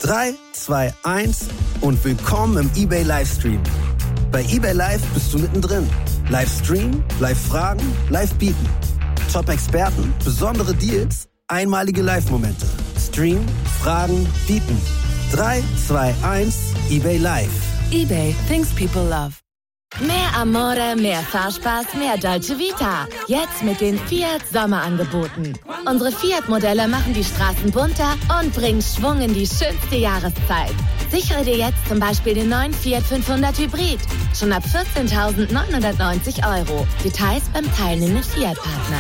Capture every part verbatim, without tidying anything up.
drei, zwei, eins und willkommen im eBay Livestream. Bei eBay Live bist du mittendrin. Livestream, Live-Fragen, Live-Bieten. Top-Experten, besondere Deals, einmalige Live-Momente. Stream, Fragen, Bieten. drei, zwei, eins, eBay Live. eBay, things people love. Mehr Amore, mehr Fahrspaß, mehr Dolce Vita. Jetzt mit den Fiat Sommerangeboten. Unsere Fiat-Modelle machen die Straßen bunter und bringen Schwung in die schönste Jahreszeit. Sichere dir jetzt zum Beispiel den neuen Fiat fünfhundert Hybrid. Schon ab vierzehntausendneunhundertneunzig Euro. Details beim teilnehmenden Fiat-Partner.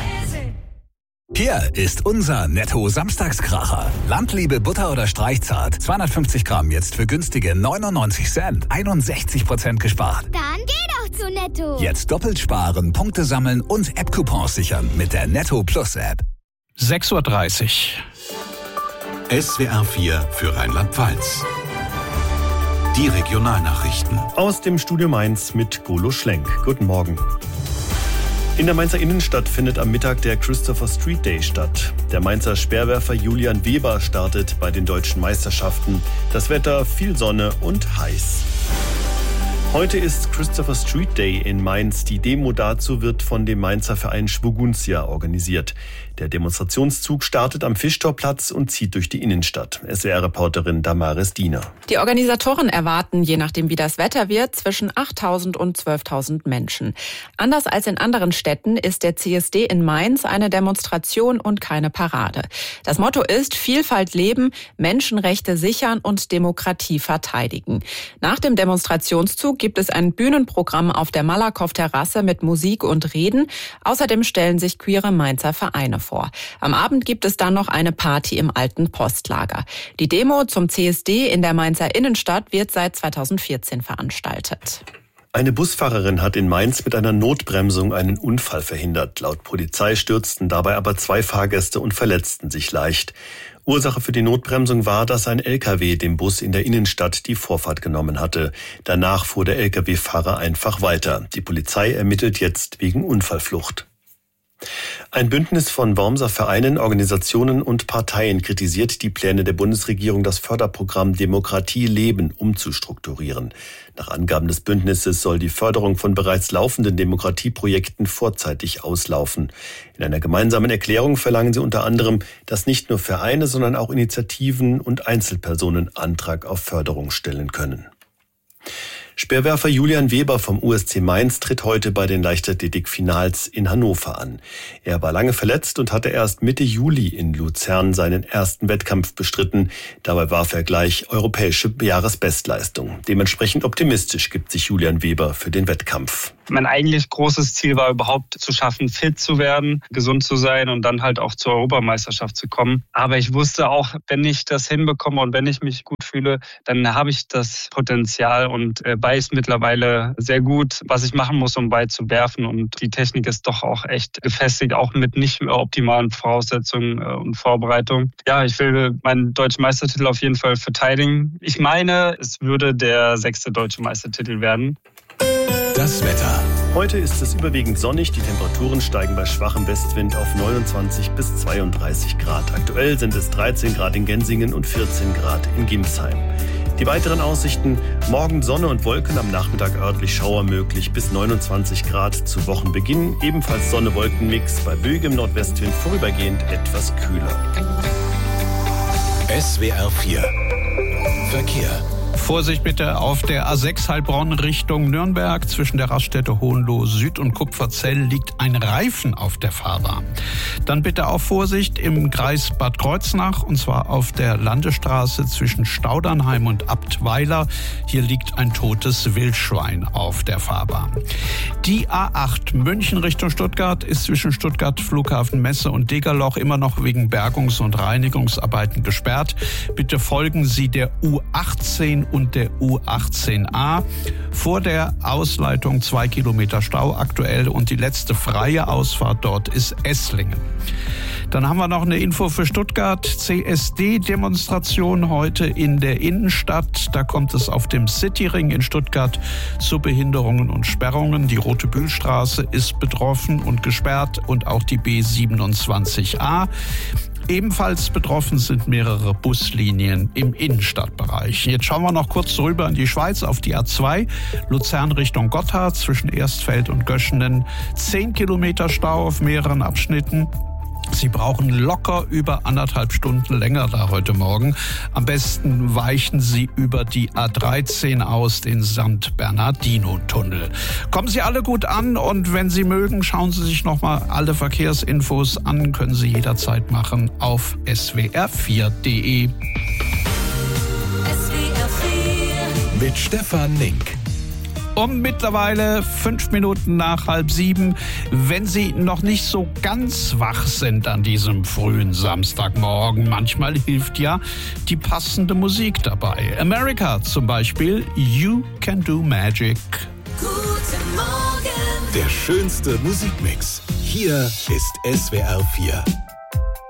Hier ist unser Netto-Samstagskracher. Landliebe Butter oder Streichzart. zweihundertfünfzig Gramm jetzt für günstige neunundneunzig Cent. einundsechzig Prozent gespart. Dann geh doch zu Netto. Jetzt doppelt sparen, Punkte sammeln und App-Coupons sichern mit der Netto Plus App. sechs Uhr dreißig. S W R vier für Rheinland-Pfalz. Die Regionalnachrichten. Aus dem Studio Mainz mit Golo Schlenk. Guten Morgen. In der Mainzer Innenstadt findet am Mittag der Christopher Street Day statt. Der Mainzer Speerwerfer Julian Weber startet bei den deutschen Meisterschaften. Das Wetter viel Sonne und heiß. Heute ist Christopher Street Day in Mainz. Die Demo dazu wird von dem Mainzer Verein Schwuguntia organisiert. Der Demonstrationszug startet am Fischtorplatz und zieht durch die Innenstadt. S W R-Reporterin Damaris Diener. Die Organisatoren erwarten, je nachdem wie das Wetter wird, zwischen achttausend und zwölftausend Menschen. Anders als in anderen Städten ist der C S D in Mainz eine Demonstration und keine Parade. Das Motto ist Vielfalt leben, Menschenrechte sichern und Demokratie verteidigen. Nach dem Demonstrationszug gibt es ein Bühnenprogramm auf der Malakow-Terrasse mit Musik und Reden. Außerdem stellen sich queere Mainzer Vereine vor. Am Abend gibt es dann noch eine Party im alten Postlager. Die Demo zum C S D in der Mainzer Innenstadt wird seit zweitausendvierzehn veranstaltet. Eine Busfahrerin hat in Mainz mit einer Notbremsung einen Unfall verhindert. Laut Polizei stürzten dabei aber zwei Fahrgäste und verletzten sich leicht. Ursache für die Notbremsung war, dass ein L K W dem Bus in der Innenstadt die Vorfahrt genommen hatte. Danach fuhr der L K W-Fahrer einfach weiter. Die Polizei ermittelt jetzt wegen Unfallflucht. Ein Bündnis von Wormser Vereinen, Organisationen und Parteien kritisiert die Pläne der Bundesregierung, das Förderprogramm Demokratie leben umzustrukturieren. Nach Angaben des Bündnisses soll die Förderung von bereits laufenden Demokratieprojekten vorzeitig auslaufen. In einer gemeinsamen Erklärung verlangen sie unter anderem, dass nicht nur Vereine, sondern auch Initiativen und Einzelpersonen Antrag auf Förderung stellen können. Speerwerfer Julian Weber vom U S C Mainz tritt heute bei den Leichtathletik-Finals in Hannover an. Er war lange verletzt und hatte erst Mitte Juli in Luzern seinen ersten Wettkampf bestritten. Dabei warf er gleich europäische Jahresbestleistung. Dementsprechend optimistisch gibt sich Julian Weber für den Wettkampf. Mein eigentlich großes Ziel war überhaupt zu schaffen, fit zu werden, gesund zu sein und dann halt auch zur Europameisterschaft zu kommen. Aber ich wusste auch, wenn ich das hinbekomme und wenn ich mich gut fühle, dann habe ich das Potenzial und weiß mittlerweile sehr gut, was ich machen muss, um weit zu werfen. Und die Technik ist doch auch echt gefestigt, auch mit nicht optimalen Voraussetzungen und Vorbereitungen. Ja, ich will meinen deutschen Meistertitel auf jeden Fall verteidigen. Ich meine, es würde der sechste deutsche Meistertitel werden. Das Wetter. Heute ist es überwiegend sonnig. Die Temperaturen steigen bei schwachem Westwind auf neunundzwanzig bis zweiunddreißig Grad. Aktuell sind es dreizehn Grad in Gensingen und vierzehn Grad in Gimsheim. Die weiteren Aussichten: morgen Sonne und Wolken, am Nachmittag örtlich Schauer möglich bis neunundzwanzig Grad zu Wochenbeginn. Ebenfalls Sonne-Wolken-Mix, bei böigem Nordwestwind vorübergehend etwas kühler. S W R vier Verkehr. Vorsicht bitte auf der A sechs Heilbronn Richtung Nürnberg. Zwischen der Raststätte Hohenlohe Süd und Kupferzell liegt ein Reifen auf der Fahrbahn. Dann bitte auch Vorsicht im Kreis Bad Kreuznach, und zwar auf der Landesstraße zwischen Staudernheim und Abtweiler. Hier liegt ein totes Wildschwein auf der Fahrbahn. Die A acht München Richtung Stuttgart ist zwischen Stuttgart Flughafen Messe und Degerloch immer noch wegen Bergungs- und Reinigungsarbeiten gesperrt. Bitte folgen Sie der U achtzehn und der U achtzehn A. Vor der Ausleitung zwei Kilometer Stau aktuell, und die letzte freie Ausfahrt dort ist Esslingen. Dann haben wir noch eine Info für Stuttgart. C S D-Demonstration heute in der Innenstadt. Da kommt es auf dem Cityring in Stuttgart zu Behinderungen und Sperrungen. Die Rote Bühlstraße ist betroffen und gesperrt und auch die B siebenundzwanzig A. Ebenfalls betroffen sind mehrere Buslinien im Innenstadtbereich. Jetzt schauen wir noch kurz rüber in die Schweiz auf die A zwei, Luzern Richtung Gotthard zwischen Erstfeld und Göschenen. Zehn Kilometer Stau auf mehreren Abschnitten. Sie brauchen locker über anderthalb Stunden länger da heute Morgen. Am besten weichen Sie über die A dreizehn aus, den Sankt Bernardino-Tunnel. Kommen Sie alle gut an und wenn Sie mögen, schauen Sie sich nochmal alle Verkehrsinfos an. Können Sie jederzeit machen auf S W R vier Punkt de. Mit Stefan Nink. Um mittlerweile fünf Minuten nach halb sieben. Wenn Sie noch nicht so ganz wach sind an diesem frühen Samstagmorgen, manchmal hilft ja die passende Musik dabei. America zum Beispiel, You Can Do Magic. Guten Morgen. Der schönste Musikmix. Hier ist S W R vier.